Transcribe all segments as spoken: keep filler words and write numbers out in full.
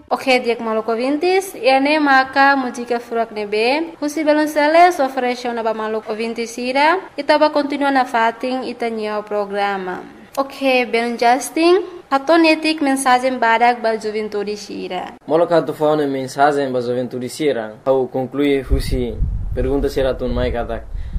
Ok, dia maluco ouvintes, e ane maka música furak nebe, husi belum sele sofresho na ba maluco ouvintes ira, itaba continua na fating itanyo programa. Ok, belum Justin, hatonetik mensagem badak ba juventude sira. Moloka tu faune mensagem ba juventude sira, au conclui husi pergunta sira tun mai katak.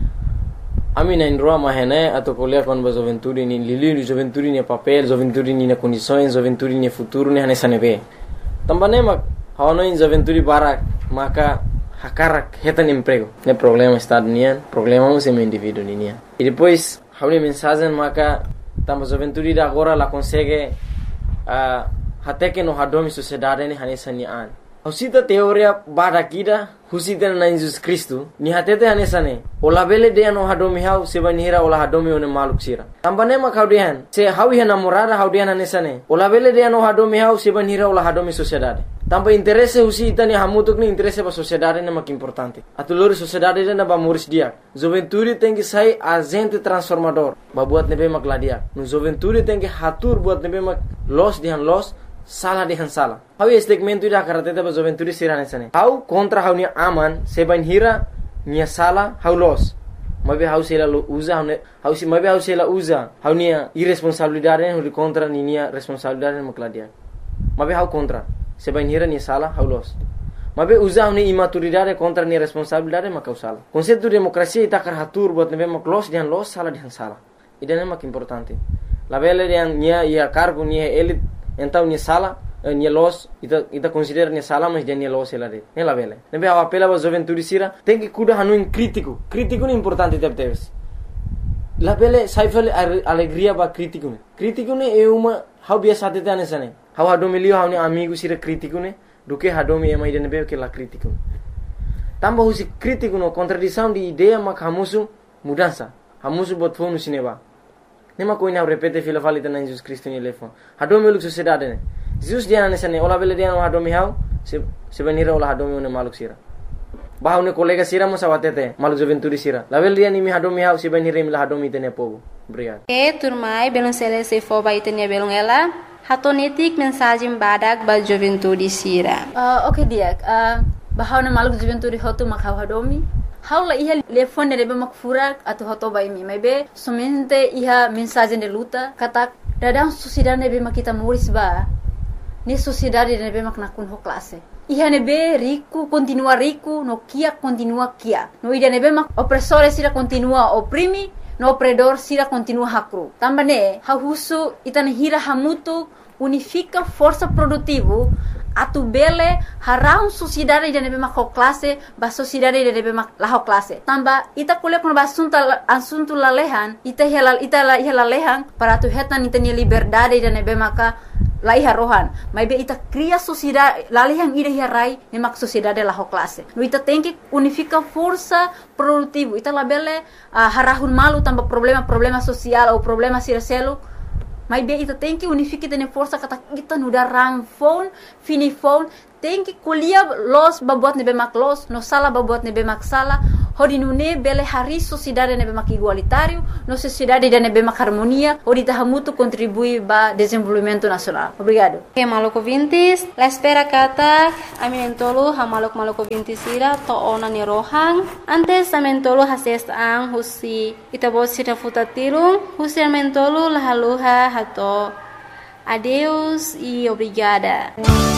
Ami na indroa mahene atau kuliah kon ba juventude ni lili juventude ni papel, juventude ni na condições, juventude ni futuro ni hane sanebe. Também mak hano in juventude barak maka hakarak hetan emprego. Ne problema estado nian, problema um sem indivíduo nian. E depois haune mensagem maka tamba juventude da agora la consegue uh, até que no hadomi sociedade ni hane sanian. Husita teoria barakida husita na Jesus Cristo ni hatete hane sane. Ola bele de no hadomi hau sebanira ola hadomi one maluk sira. Tambane mak haudian se hawi hana morada haudian hane sane. Ola bele de no hadomi hau sebanira ola hadomi sociedade. Tampa interesse husita ni hamutuk ni interesse ba sociedade na mak importante. Atulori sociedade na ba moris dia. Juventude tem que sai agente transformador. Ba buat nebe mak ladia. No juventude tem que hatur buat nebe mak los dihan los salah dihan salah. Hau segmento ida karateta ba juventude sirane sane. Hau kontra hau ni aman sebanira nia salah hau los. Mabe hau sela usa hau hau si mabe hau sela usa hau nia irresponsabilidade hau contra ni nia responsabilidade mak ladia. Mabe hau contra sebanira nia salah hau los. Mabe usa hau ni imaturidade contra nia responsabilidade mak hau salah. Konsepto demokrasia ita karatur buat nebe mak los dihan los salah dihan salah. Ida mak importante. La bele dihan nia ia cargo nia elit então ni sala ni los ita ita considera ni sala mas dia ni los ela de ela vele nebe a apela ba juventude sira tem que cuidar hanu in crítico crítico ni importante tep teves la vele saifel alegria ba crítico ne crítico ne é uma how biasa tete anesane how hadomilio how ni amigo sira crítico ne do que hadomi é mais de nebe que la crítico tamba husi crítico no contradição de ideia mak hamusu mudança hamusu bot fonu sineba nema koina repete fila falita na Jesus Cristo ni lefon hadomi luk sociedade ne Jesus dia na sane ola bele dia no hadomi hau se se venira ola hadomi ne maluk sira bahau ne kolega sira mo sawatete maluk juventude sira la bele dia ni mi hadomi hau se venira mi la hadomi tene pogo obrigado e turmai belum sele se fo ba itenia belum ela hatonetik mensagem badak ba juventude sira uh, ok dia uh, bahau ne maluk juventude hotu makau hadomi haula iha telefone de mak furak atau hoto bai mi maybe somente iha mensagem de luta kata dadang sociedade nebe mak kita muris ba ni sociedade nebe mak nakun ho classe iha nebe rico continua rico no kia continua kia no ida nebe mak opressore sira continua oprimi no opredor sira continua hakru tambane ha husu itane hira hamutu unifica força produtivo atu bele harau sociedade de nebe mak classe ba sociedade de nebe mak la classe tamba ita kule kun basunta asunto la lehan ita hela ita la hela lehan para tu hetan ita ni liberdade de nebe maka la iha rohan mai be ita cria sociedade la lehan ida hirai ne mak sociedade la classe no ita tem que unifica força produtivo ita la bele uh, harahun malu tamba problema problema social ou problema siraselo mas bem, ita tem que unificar tene força kata kita nuda ram phone, fini phone, tem que colher los babuat nebe mak los, no sala babuat nebe mak sala, hodi nune bele hari sociedade nebe mak igualitário, no sociedade de nebe mak harmonia, hodi tahamutu contribui ba desenvolvimento nacional. Obrigado. Ok, maluco vintis, la espera kata, aminentolo ha maluk maluco vintis ira to ona ni rohang, antes amentolo hases ang husi itabo sira futatirung, husi amentolo lahaluha hato. Adeus e obrigada.